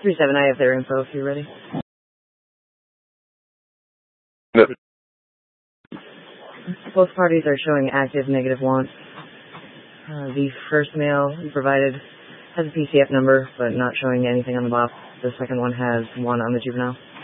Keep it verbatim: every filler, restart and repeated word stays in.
three seven, I have their info if you're ready. Yep. Both parties are showing active negative wants. Uh, the first male you provided has a P C F number, but not showing anything on the box. The second one has one on the juvenile.